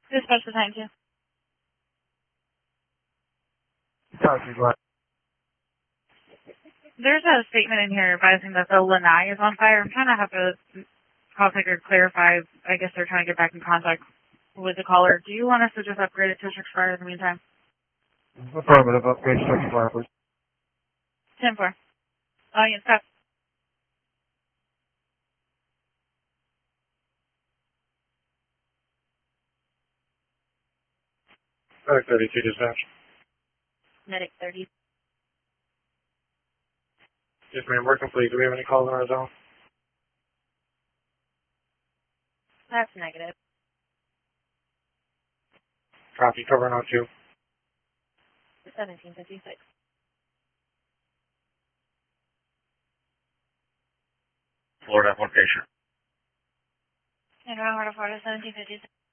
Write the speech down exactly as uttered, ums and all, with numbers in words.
Dispatch the time too. Copy, what? There's a statement in here advising that the Lanai is on fire. I'm trying to have a call taker clarify. I guess they're trying to get back in contact with the caller. Do you want us to just upgrade it to six fire in the meantime? Affirmative, upgrade six fire, please. ten four. Audience, stop. Medic thirty-two dispatch. Medic thirty. Yes, ma'am, we're complete. Do we have any calls on our zone? That's negative. Copy, covering on two. seventeen fifty-six. Florida application. And Florida, seventeen fifty-six.